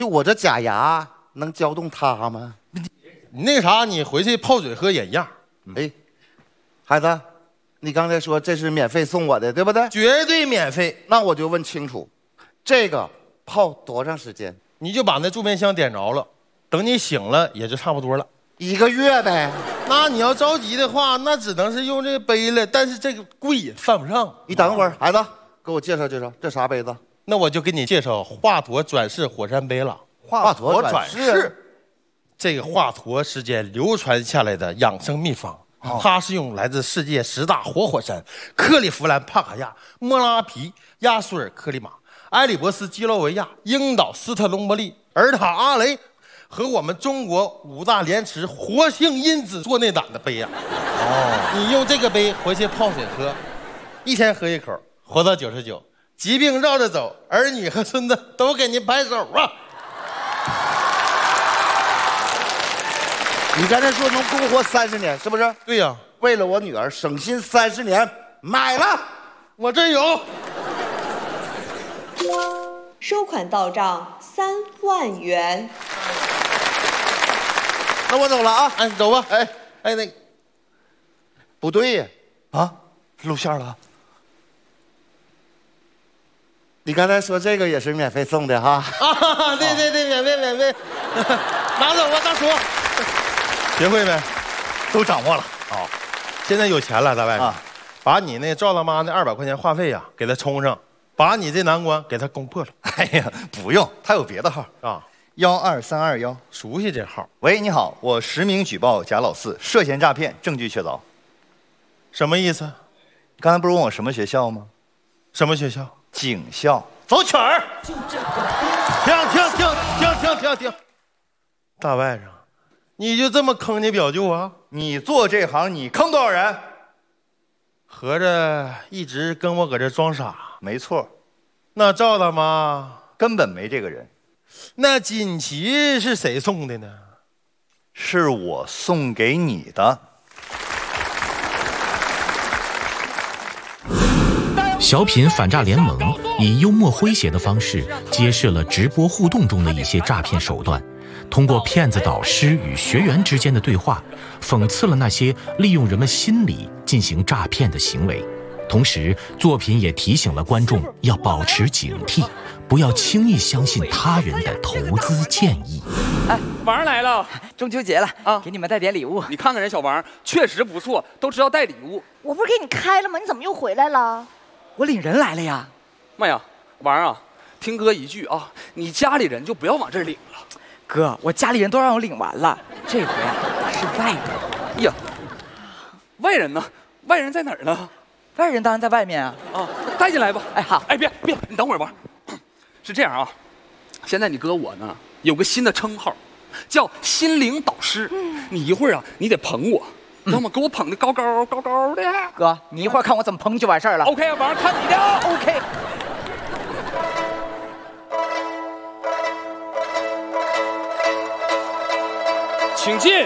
就我这假牙能教动他吗？ 你那个啥，你回去泡水喝眼样。 哎，孩子，你刚才说这是免费送我的，对不对？ 绝对免费。 那我就问清楚，这个泡多长时间？ 你就把那助眠香点着了，等你醒了也就差不多了。 1个月呗。 那你要着急的话，那只能是用这个杯了，但是这个贵，犯不上。 你等会儿，孩子，给我介绍介绍，这啥杯子？ 那我就给你介绍华佗转世火山杯了。 华佗转世， 这个华佗时间流传下来的养生秘方，它是用来自世界10大活火山：克利夫兰、帕卡亚、莫拉皮、亚速尔克里马、埃里伯斯、基洛维亚、英岛、斯特隆伯利、尔塔阿雷和我们中国5大莲池活性因子做内胆的杯呀。你用这个杯回去泡水喝，1天喝1口，活到99，疾病绕着走，儿女和孙子都给您拍手啊！ 你刚才说能多活30年，是不是？ 对呀， 为了我女儿省心30年，买了。 我这有。 收款到账3万元。 那我走了啊！ 哎，走吧。哎，那不对呀， 啊，露馅了。 你刚才说这个也是免费送的哈？ 啊，对，免费，拿走吧，大叔。学会没？ 都掌握了。 好，现在有钱了，大外甥，把你那赵大妈那200块钱话费呀，给他充上，把你这难关给他攻破了。 哎呀，不用，他有别的号啊 ，12321， 熟悉这号。 喂，你好，我实名举报贾老四涉嫌诈骗，证据确凿。 什么意思？ 刚才不是问我什么学校吗？ 什么学校？ 警校。走曲儿。 就这个。停！大外甥，你就这么坑你表舅啊？ 你做这行，你坑多少人？ 合着一直跟我搁这装傻？ 没错。 那赵大妈根本没这个人。 那锦旗是谁送的呢？ 是我送给你的。 小品反诈联盟以幽默诙谐的方式揭示了直播互动中的一些诈骗手段，通过骗子导师与学员之间的对话，讽刺了那些利用人们心理进行诈骗的行为。同时，作品也提醒了观众要保持警惕，不要轻易相信他人的投资建议。 哎，王来了， 中秋节了啊， 给你们带点礼物。 你看看人小王，确实不错，都知道带礼物。 我不是给你开了吗？你怎么又回来了？ 我领人来了呀。 妈呀，王啊，听哥一句啊，你家里人就不要往这儿领了。 哥，我家里人都让我领完了，这回啊是外人。 哎呀，外人呢？外人在哪儿呢？ 外人当然在外面啊。 啊，带进来吧。 哎，好。 哎，别，你等会儿吧。是这样啊，现在你哥我呢有个新的称号，叫心灵导师。你一会儿啊，你得捧我，要么给我捧的高高的。 哥，你一会儿看我怎么捧就完事儿了。 OK 啊，王看你的。 OK。 请进。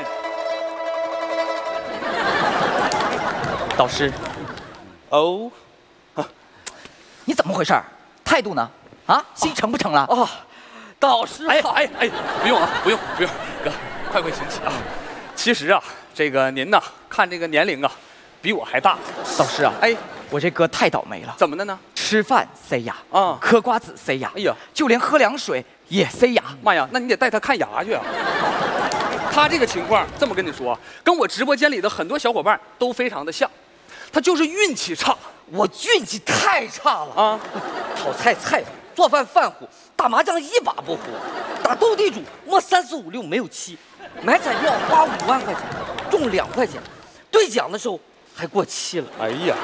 导师。哦。 你怎么回事？态度呢？啊，心成不成了？ 哦，导师。哎，不用啊，不用，哥，快请起啊。其实啊，这个您呐，看这个年龄啊，比我还大。 导师啊，哎，我这哥太倒霉了。 怎么的呢？ 吃饭塞牙啊， 嗑瓜子塞牙， 哎呀， 就连喝凉水也塞牙。 妈呀，那你得带他看牙去啊。他这个情况，这么跟你说，跟我直播间里的很多小伙伴都非常的像，他就是运气差。 我运气太差了啊！ 炒菜菜乎，做饭饭乎，打麻将一把不胡，打斗地主摸3、4、5、6没有7，买彩票花5万块钱，中2块钱，兑奖的时候还过期了。 哎呀，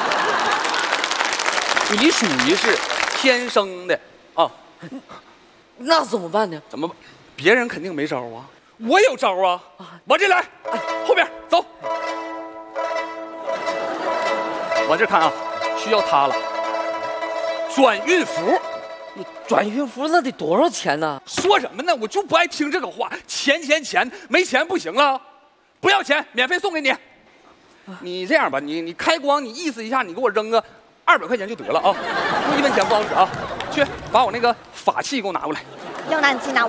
你属于是天生的啊？ 那怎么办呢？ 怎么？别人肯定没招啊，我有招啊！往这来，后边走。往这看啊，需要它了。转运符， 你转运符那得多少钱呢？ 说什么呢？我就不爱听这个话，钱，没钱不行了，不要钱，免费送给你。你这样吧，你开光，你意思一下，你给我扔个200块钱就得了啊，不1分钱不好使啊。去把我那个法器给我拿过来。 有难请拿